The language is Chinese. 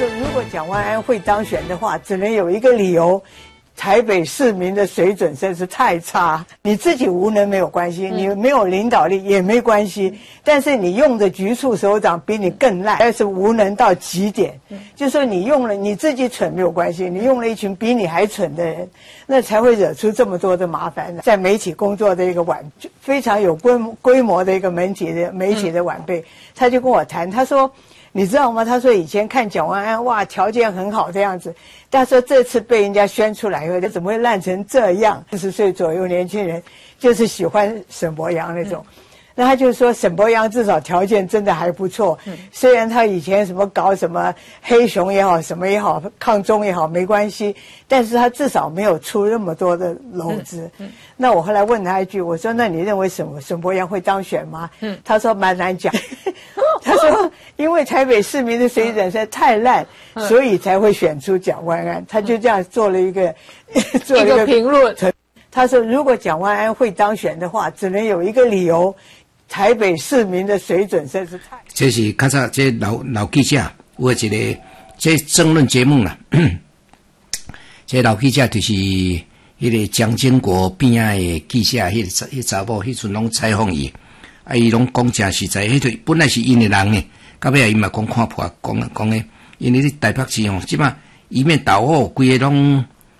说，如果蒋万安会当选的话，只能有一个理由。台北市民的水准真是太差，你自己无能没有关系，你没有领导力也没关系，但是你用的局处首长比你更烂，但是无能到极点，就说你用了你自己蠢没有关系，你用了一群比你还蠢的人，那才会惹出这么多的麻烦。在媒体工作的一个非常有规模的一个媒体的晚辈，他就跟我谈，他说。你知道吗？他说以前看蒋万安，哇，条件很好这样子。他说这次被人家宣出来以后，他怎么会烂成这样？40岁左右年轻人就是喜欢沈伯洋那种。那他就说沈伯洋至少条件真的还不错，虽然他以前什么搞什么黑熊也好，什么也好，抗中也好没关系，但是他至少没有出那么多的篓子。那我后来问他一句，我说那你认为沈伯洋会当选吗？他说蛮难讲。他说因为台北市民的水准实在太烂，所以才会选出蒋万安。他就这样做了一个评论。 他说如果蒋万安会当选的话，只能有一个理由。台北市民的水准真是太…… 这是较早这老记者有一个这争论节目啦。这老记者就是迄个蒋经国边仔的记者，迄查某迄阵拢采访伊，啊伊拢讲真实在，迄对本来是因的人呢，到尾伊嘛讲看破讲诶，因为你台北市哦，即马一面倒火，规个拢